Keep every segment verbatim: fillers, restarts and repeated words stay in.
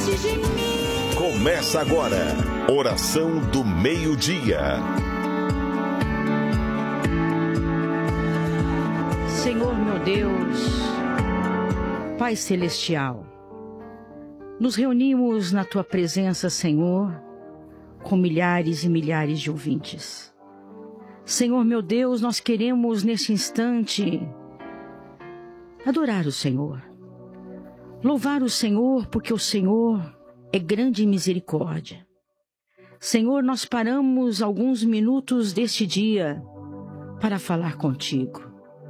cuide de mim. Começa agora, oração do meio-dia. Senhor meu Deus, Pai Celestial, nos reunimos na Tua presença, Senhor, com milhares e milhares de ouvintes. Senhor meu Deus, nós queremos nesse instante adorar o Senhor, louvar o Senhor, porque o Senhor é grande em misericórdia. Senhor, nós paramos alguns minutos deste dia para falar contigo.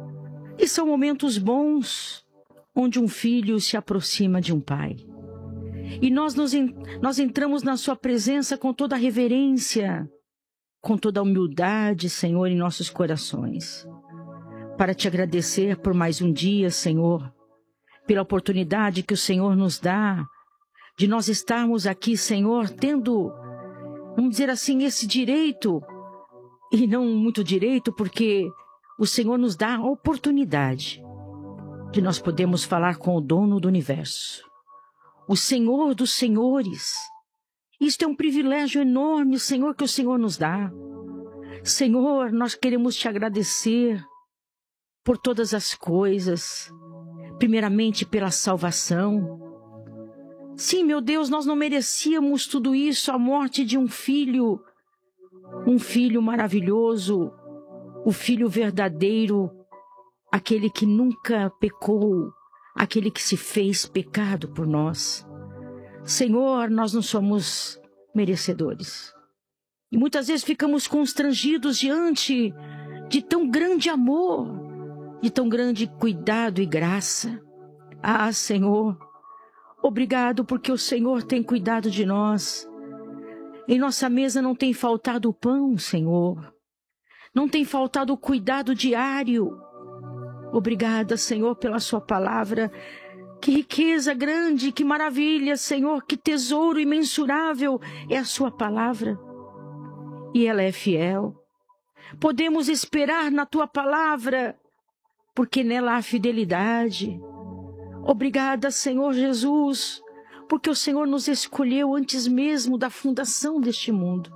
E são momentos bons, onde um filho se aproxima de um pai. E nós, nos, nós entramos na sua presença com toda a reverência, com toda a humildade, Senhor, em nossos corações. Para te agradecer por mais um dia, Senhor, pela oportunidade que o Senhor nos dá, de nós estarmos aqui, Senhor, tendo, vamos dizer assim, esse direito, e não muito direito, porque o Senhor nos dá a oportunidade de nós podermos falar com o dono do universo, o Senhor dos senhores. Isto é um privilégio enorme, Senhor, que o Senhor nos dá. Senhor, nós queremos te agradecer por todas as coisas, primeiramente pela salvação. Sim, meu Deus, nós não merecíamos tudo isso, a morte de um filho, um filho maravilhoso, o filho verdadeiro, aquele que nunca pecou, aquele que se fez pecado por nós. Senhor, nós não somos merecedores. E muitas vezes ficamos constrangidos diante de tão grande amor, de tão grande cuidado e graça. Ah, Senhor, obrigado porque o Senhor tem cuidado de nós. Em nossa mesa não tem faltado o pão, Senhor. Não tem faltado o cuidado diário. Obrigada, Senhor, pela sua palavra. Que riqueza grande, que maravilha, Senhor, que tesouro imensurável é a sua palavra. E ela é fiel. Podemos esperar na tua palavra, porque nela há fidelidade. Obrigada, Senhor Jesus, porque o Senhor nos escolheu antes mesmo da fundação deste mundo.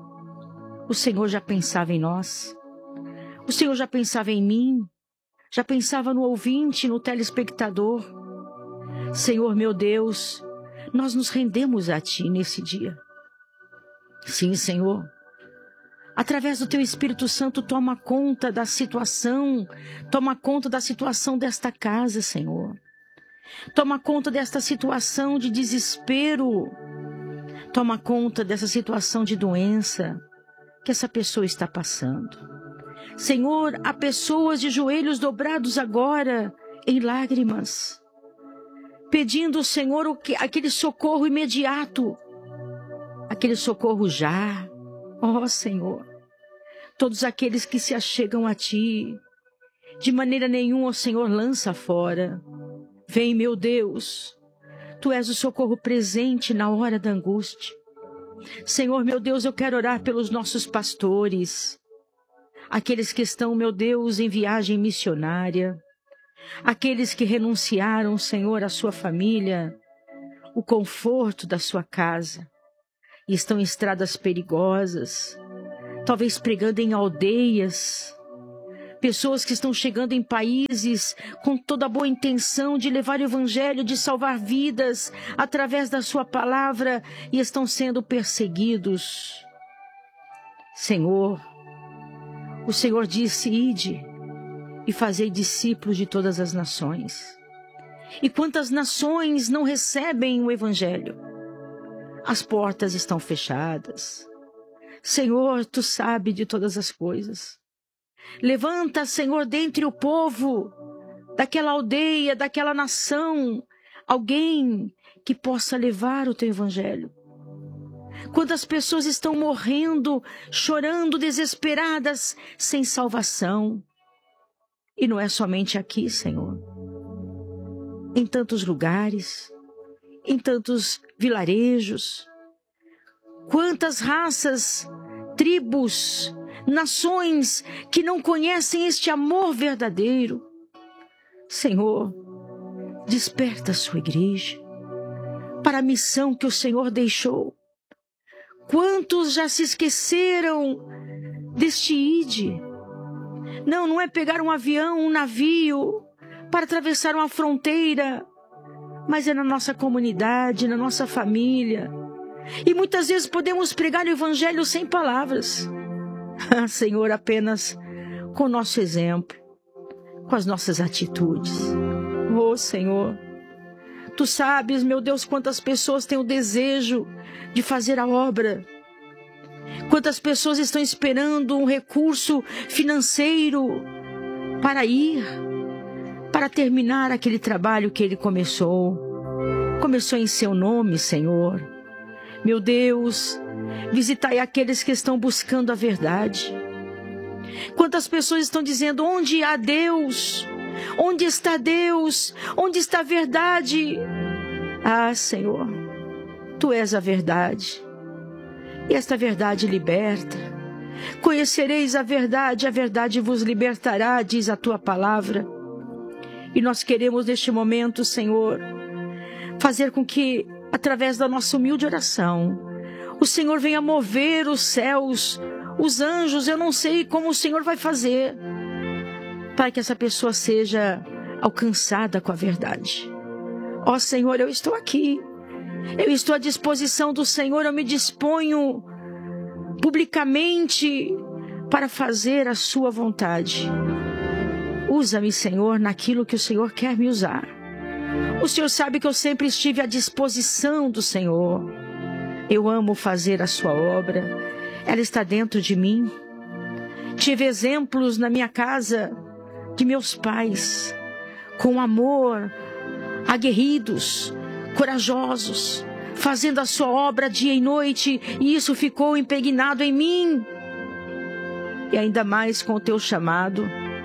O Senhor já pensava em nós. O Senhor já pensava em mim. Já pensava no ouvinte, no telespectador. Senhor meu Deus, nós nos rendemos a Ti nesse dia. Sim, Senhor. Através do Teu Espírito Santo, toma conta da situação. Toma conta da situação desta casa, Senhor. Toma conta desta situação de desespero. Toma conta dessa situação de doença que essa pessoa está passando. Senhor, há pessoas de joelhos dobrados agora, em lágrimas, pedindo, Senhor, o que, aquele socorro imediato, aquele socorro já. Ó, Senhor, todos aqueles que se achegam a Ti, de maneira nenhuma, ó Senhor, lança fora. Vem, meu Deus, Tu és o socorro presente na hora da angústia. Senhor, meu Deus, eu quero orar pelos nossos pastores, aqueles que estão, meu Deus, em viagem missionária, aqueles que renunciaram, Senhor, à sua família, o conforto da sua casa, e estão em estradas perigosas, talvez pregando em aldeias, pessoas que estão chegando em países com toda a boa intenção de levar o evangelho, de salvar vidas através da sua palavra e estão sendo perseguidos. Senhor, o Senhor disse: ide e fazei discípulos de todas as nações. E quantas nações não recebem o evangelho? As portas estão fechadas. Senhor, Tu sabes de todas as coisas. Levanta, Senhor, dentre o povo, daquela aldeia, daquela nação, alguém que possa levar o Teu evangelho. Quantas pessoas estão morrendo, chorando, desesperadas, sem salvação. E não é somente aqui, Senhor. Em tantos lugares, em tantos vilarejos. Quantas raças, tribos, nações que não conhecem este amor verdadeiro. Senhor, desperta a sua igreja. para a missão que o Senhor deixou. Quantos já se esqueceram deste ide? Não, não é pegar um avião, um navio para atravessar uma fronteira, mas é na nossa comunidade, na nossa família. E muitas vezes podemos pregar o evangelho sem palavras. Ah, Senhor, apenas com o nosso exemplo, com as nossas atitudes. Oh, Senhor, Tu sabes, meu Deus, quantas pessoas têm o desejo de fazer a obra. Quantas pessoas estão esperando um recurso financeiro para ir, para terminar aquele trabalho que Ele começou. Começou em Seu nome, Senhor. Meu Deus, visitai aqueles que estão buscando a verdade. Quantas pessoas estão dizendo, onde há Deus? Onde está Deus? Onde está a verdade? Ah, Senhor, Tu és a verdade. E esta verdade liberta. Conhecereis a verdade, a verdade vos libertará, diz a Tua palavra. E nós queremos neste momento, Senhor, fazer com que, através da nossa humilde oração, o Senhor venha mover os céus, os anjos. Eu não sei como o Senhor vai fazer para que essa pessoa seja alcançada com a verdade. Ó Senhor, eu estou aqui. Eu estou à disposição do Senhor. Eu me disponho publicamente para fazer a Sua vontade. Usa-me, Senhor, naquilo que o Senhor quer me usar. O Senhor sabe que eu sempre estive à disposição do Senhor. Eu amo fazer a Sua obra. Ela está dentro de mim. Tive exemplos na minha casa de meus pais, com amor, aguerridos, corajosos, fazendo a Sua obra dia e noite, e isso ficou impregnado em mim. E ainda mais com o Teu chamado.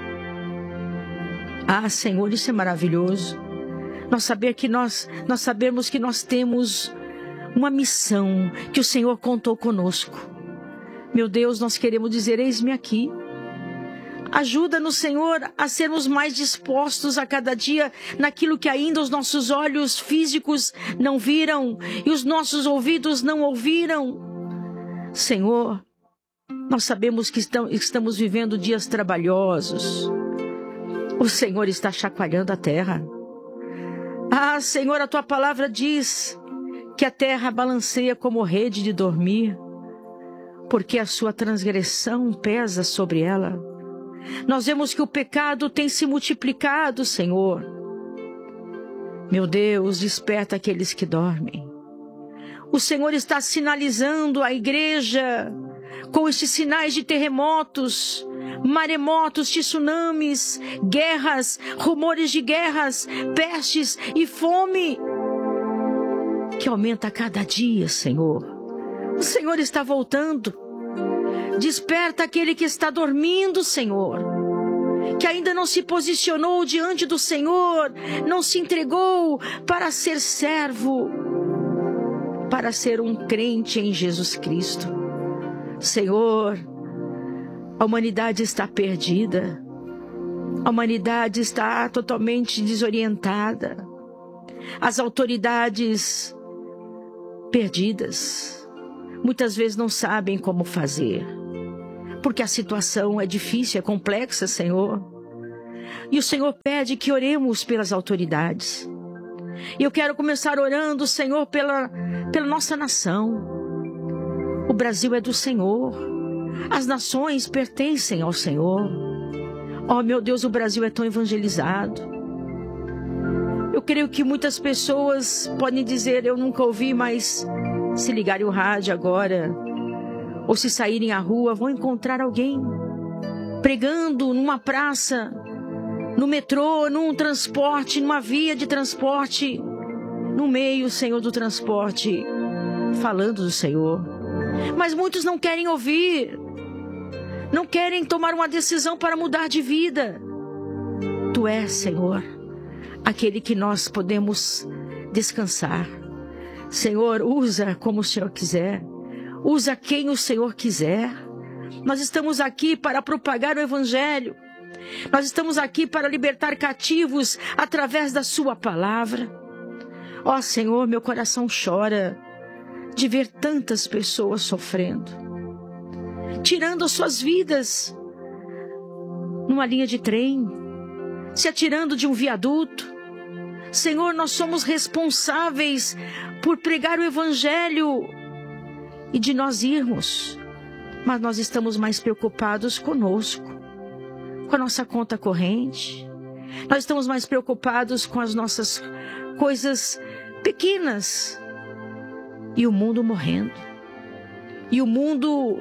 Ah, Senhor, isso é maravilhoso. Nós saber que nós, nós sabemos que nós temos uma missão que o Senhor contou conosco. Meu Deus, nós queremos dizer, eis-me aqui. Ajuda-nos, Senhor, a sermos mais dispostos a cada dia naquilo que ainda os nossos olhos físicos não viram e os nossos ouvidos não ouviram. Senhor, nós sabemos que estamos vivendo dias trabalhosos. O Senhor está chacoalhando a terra. Ah, Senhor, a Tua palavra diz que a terra balanceia como rede de dormir, porque a sua transgressão pesa sobre ela. Nós vemos que o pecado tem se multiplicado, Senhor. Meu Deus, desperta aqueles que dormem. O Senhor está sinalizando a igreja com estes sinais de terremotos, maremotos, tsunamis, guerras, rumores de guerras, pestes e fome, que aumenta a cada dia, Senhor. O Senhor está voltando. Desperta aquele que está dormindo, Senhor, que ainda não se posicionou diante do Senhor, não se entregou para ser servo, para ser um crente em Jesus Cristo. Senhor, a humanidade está perdida, a humanidade está totalmente desorientada, as autoridades perdidas, muitas vezes não sabem como fazer, porque a situação é difícil, é complexa, Senhor. E o Senhor pede que oremos pelas autoridades. E eu quero começar orando, Senhor, pela, pela nossa nação. O Brasil é do Senhor. As nações pertencem ao Senhor. Oh, meu Deus, o Brasil é tão evangelizado. Eu creio que muitas pessoas podem dizer, eu nunca ouvi, mas se ligarem o rádio agora, ou se saírem à rua, vão encontrar alguém pregando numa praça, no metrô, num transporte, numa via de transporte, no meio, Senhor, do transporte, falando do Senhor. Mas muitos não querem ouvir, não querem tomar uma decisão para mudar de vida. Tu és, Senhor, aquele que nós podemos descansar. Senhor, usa como o Senhor quiser. Usa quem o Senhor quiser. Nós estamos aqui para propagar o Evangelho. Nós estamos aqui para libertar cativos através da Sua palavra. Ó Senhor, meu coração chora de ver tantas pessoas sofrendo, tirando as suas vidas numa linha de trem, se atirando de um viaduto. Senhor, nós somos responsáveis por pregar o Evangelho e de nós irmos, mas nós estamos mais preocupados conosco, com a nossa conta corrente. Nós estamos mais preocupados com as nossas coisas pequenas. E o mundo morrendo. E o mundo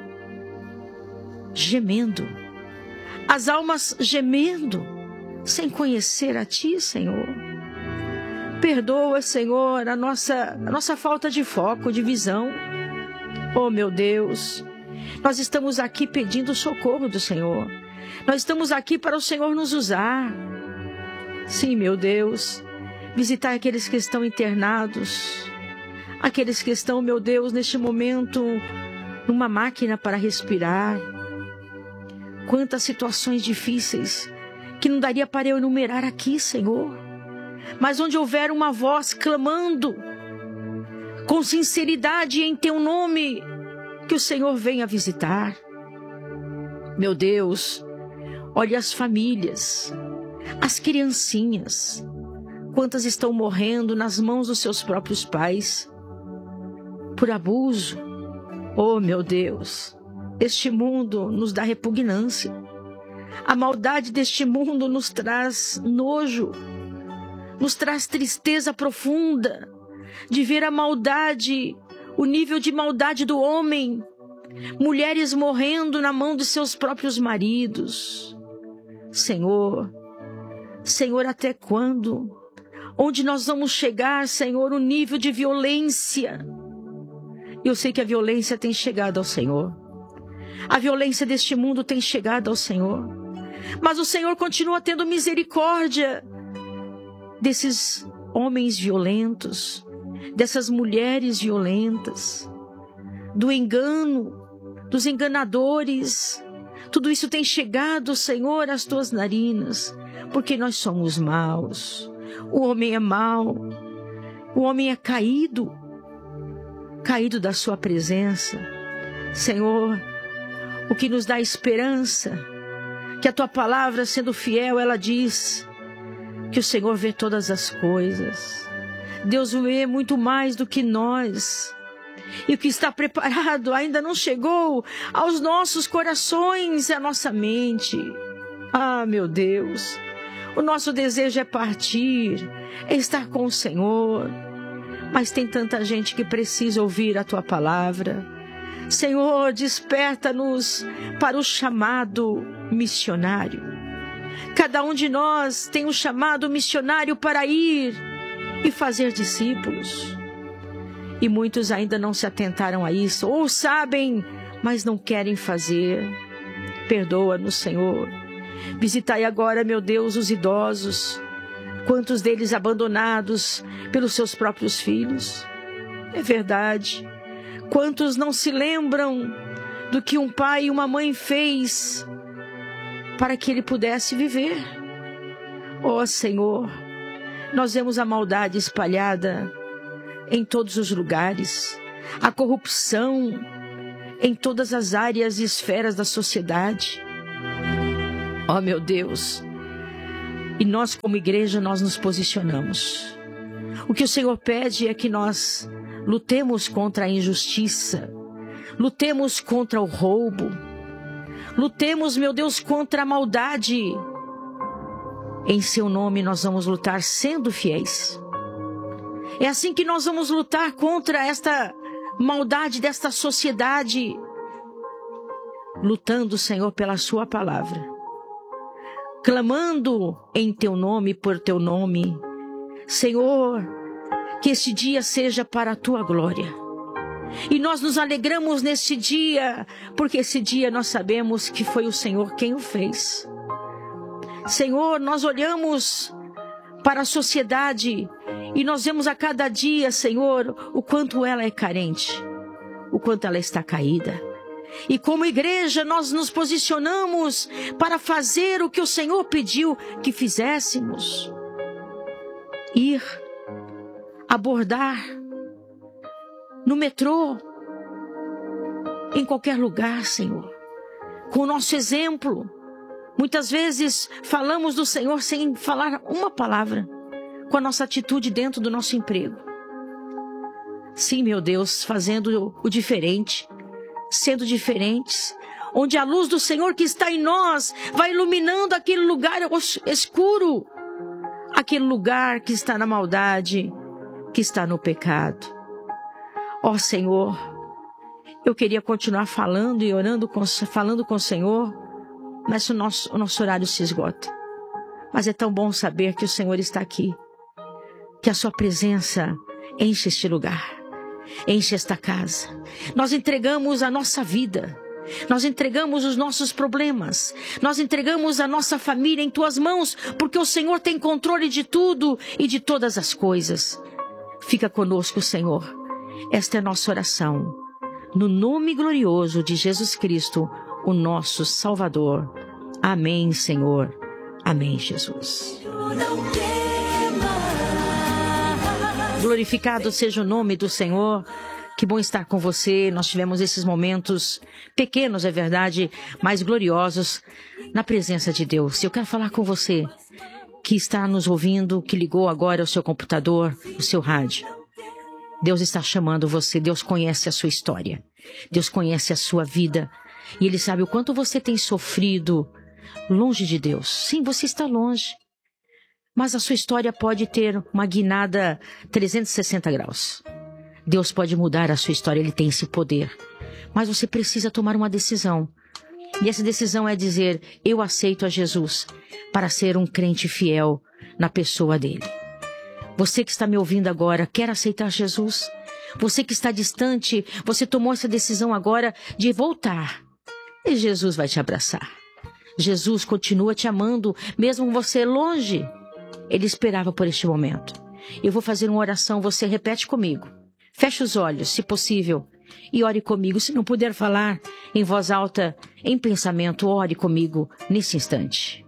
gemendo. As almas gemendo, sem conhecer a Ti, Senhor. Perdoa, Senhor, a nossa, a nossa falta de foco, de visão. Oh, meu Deus, nós estamos aqui pedindo o socorro do Senhor. Nós estamos aqui para o Senhor nos usar. Sim, meu Deus, visitar aqueles que estão internados, aqueles que estão, meu Deus, neste momento, numa máquina para respirar. Quantas situações difíceis que não daria para eu enumerar aqui, Senhor. Mas onde houver uma voz clamando com sinceridade em Teu nome, que o Senhor venha visitar. Meu Deus, olhe as famílias, as criancinhas, quantas estão morrendo nas mãos dos seus próprios pais, por abuso. Oh, meu Deus, este mundo nos dá repugnância. A maldade deste mundo nos traz nojo, nos traz tristeza profunda de ver a maldade, o nível de maldade do homem. Mulheres morrendo na mão de seus próprios maridos. Senhor, Senhor, até quando? Onde nós vamos chegar, Senhor, o nível de violência? Eu sei que a violência tem chegado ao Senhor. A violência deste mundo tem chegado ao Senhor. Mas o Senhor continua tendo misericórdia desses homens violentos, dessas mulheres violentas, do engano, dos enganadores. Tudo isso tem chegado, Senhor, às tuas narinas, porque nós somos maus. O homem é mau, o homem é caído, caído da sua presença. Senhor, o que nos dá esperança, que a tua palavra, sendo fiel, ela diz que o Senhor vê todas as coisas. Deus vê muito mais do que nós. E o que está preparado ainda não chegou aos nossos corações e à nossa mente. Ah, meu Deus, o nosso desejo é partir, é estar com o Senhor. Mas tem tanta gente que precisa ouvir a tua palavra. Senhor, desperta-nos para o chamado missionário. Cada um de nós tem um chamado missionário para ir e fazer discípulos. E muitos ainda não se atentaram a isso, ou sabem, mas não querem fazer. Perdoa-nos, Senhor. Visitai agora, meu Deus, os idosos. Quantos deles abandonados pelos seus próprios filhos? É verdade. Quantos não se lembram do que um pai e uma mãe fez para que ele pudesse viver? Ó Senhor, nós vemos a maldade espalhada em todos os lugares, a corrupção em todas as áreas e esferas da sociedade. Ó meu Deus, e nós como igreja nós nos posicionamos. O que o Senhor pede é que nós lutemos contra a injustiça, lutemos contra o roubo, lutemos, meu Deus, contra a maldade. Em seu nome nós vamos lutar sendo fiéis. É assim que nós vamos lutar contra esta maldade desta sociedade, lutando, Senhor, pela sua palavra, clamando em teu nome, por teu nome. Senhor, que este dia seja para a tua glória. E nós nos alegramos neste dia, porque esse dia nós sabemos que foi o Senhor quem o fez. Senhor, nós olhamos para a sociedade e nós vemos a cada dia, Senhor, o quanto ela é carente, o quanto ela está caída. E como igreja nós nos posicionamos para fazer o que o Senhor pediu que fizéssemos. Ir abordar no metrô, em qualquer lugar, Senhor, com o nosso exemplo. Muitas vezes falamos do Senhor sem falar uma palavra, com a nossa atitude dentro do nosso emprego. Sim, meu Deus, fazendo o diferente, sendo diferentes, onde a luz do Senhor que está em nós vai iluminando aquele lugar escuro, aquele lugar que está na maldade, que está no pecado. Ó Senhor, eu queria continuar falando e orando com, falando com o Senhor, mas o nosso, o nosso horário se esgota. Mas é tão bom saber que o Senhor está aqui, que a sua presença enche este lugar, enche esta casa. Nós entregamos a nossa vida, nós entregamos os nossos problemas, nós entregamos a nossa família em tuas mãos, porque o Senhor tem controle de tudo e de todas as coisas. Fica conosco, Senhor. Esta é a nossa oração, no nome glorioso de Jesus Cristo, o nosso Salvador. Amém, Senhor. Amém, Jesus. Glorificado seja o nome do Senhor. Que bom estar com você. Nós tivemos esses momentos pequenos, é verdade, mas gloriosos na presença de Deus. Eu quero falar com você que está nos ouvindo, que ligou agora o seu computador, o seu rádio. Deus está chamando você. Deus conhece a sua história. Deus conhece a sua vida. E Ele sabe o quanto você tem sofrido longe de Deus. Sim, você está longe. Mas a sua história pode ter uma guinada trezentos e sessenta graus. Deus pode mudar a sua história, Ele tem esse poder. Mas você precisa tomar uma decisão. E essa decisão é dizer, eu aceito a Jesus para ser um crente fiel na pessoa dele. Você que está me ouvindo agora, quer aceitar Jesus? Você que está distante, você tomou essa decisão agora de voltar. E Jesus vai te abraçar. Jesus continua te amando, mesmo você longe. Ele esperava por este momento. Eu vou fazer uma oração, você repete comigo. Feche os olhos, se possível, e ore comigo. Se não puder falar em voz alta, em pensamento, ore comigo nesse instante.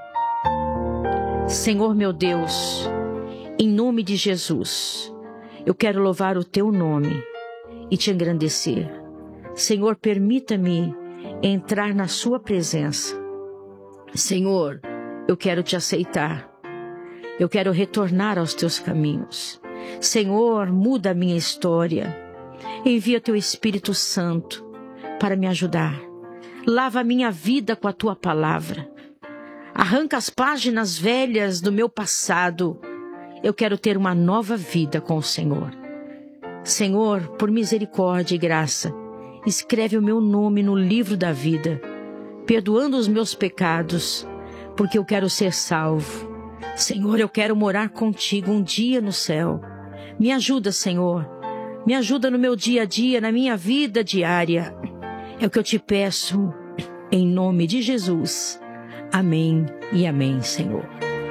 Senhor meu Deus, em nome de Jesus, eu quero louvar o teu nome e te engrandecer. Senhor, permita-me entrar na sua presença. Senhor, eu quero te aceitar. Eu quero retornar aos teus caminhos. Senhor, muda a minha história. Envia teu Espírito Santo para me ajudar. Lava a minha vida com a tua palavra. Arranca as páginas velhas do meu passado. Eu quero ter uma nova vida com o Senhor. Senhor, por misericórdia e graça, escreve o meu nome no livro da vida, perdoando os meus pecados, porque eu quero ser salvo. Senhor, eu quero morar contigo um dia no céu. Me ajuda, Senhor. Me ajuda no meu dia a dia, na minha vida diária. É o que eu te peço, em nome de Jesus. Amém e amém, Senhor.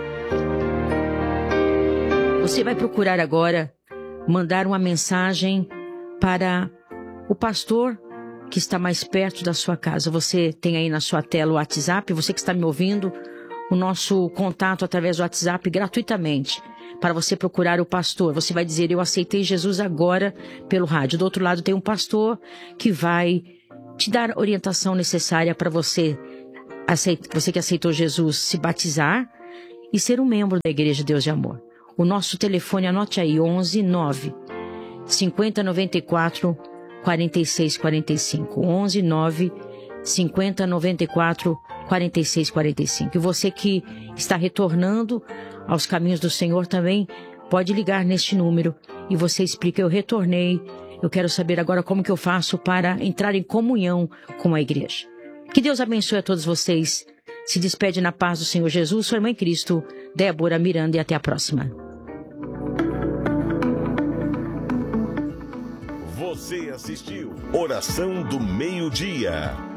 Você vai procurar agora mandar uma mensagem para o pastor que está mais perto da sua casa. Você tem aí na sua tela o WhatsApp, você que está me ouvindo, o nosso contato através do WhatsApp gratuitamente, para você procurar o pastor. Você vai dizer, eu aceitei Jesus agora pelo rádio. Do outro lado tem um pastor que vai te dar a orientação necessária para você, aceit- você que aceitou Jesus, se batizar e ser um membro da Igreja Deus de Amor. O nosso telefone, anote aí, onze nove cinquenta noventa e quatro quarenta e seis quarenta e cinco. onze nove cinquenta noventa e quatro quarenta e seis quarenta e cinco. E você que está retornando aos caminhos do Senhor também pode ligar neste número e você explica, eu retornei, eu quero saber agora como que eu faço para entrar em comunhão com a igreja. Que Deus abençoe a todos vocês. Se despede na paz do Senhor Jesus, sua irmã em Cristo, Débora Miranda, e até a próxima. Você assistiu Oração do Meio-Dia.